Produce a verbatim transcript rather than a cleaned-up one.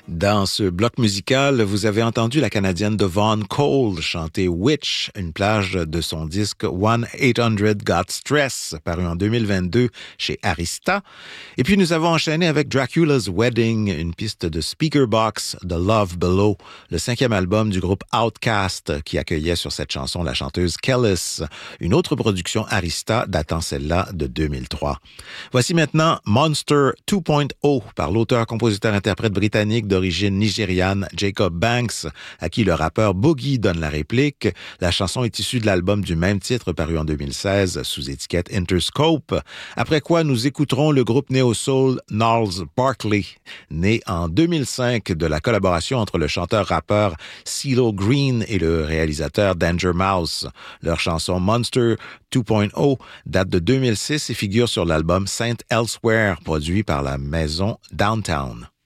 Dans ce bloc musical, vous avez entendu la Canadienne Devon Cole chanter Witch, une plage de son disque one eight hundred Got Stress, paru en deux mille vingt-deux chez Arista. Et puis nous avons enchaîné avec Dracula's Wedding, une piste de Speakerboxxx, The Love Below, le cinquième album du groupe Outkast, qui accueillait sur cette chanson la chanteuse Kelis, une autre production Arista datant celle-là de deux mille trois. Voici maintenant Monster deux point oh par l'auteur-compositeur-interprète britannique de d'origine nigériane Jacob Banks, à qui le rappeur Boogie donne la réplique. La chanson est issue de l'album du même titre paru en deux mille seize sous étiquette Interscope. Après quoi, nous écouterons le groupe néo-soul Gnarls Barkley, né en deux mille cinq de la collaboration entre le chanteur-rappeur CeeLo Green et le réalisateur Danger Mouse. Leur chanson Monster deux point oh date de deux mille six et figure sur l'album Saint Elsewhere, produit par la maison Downtown.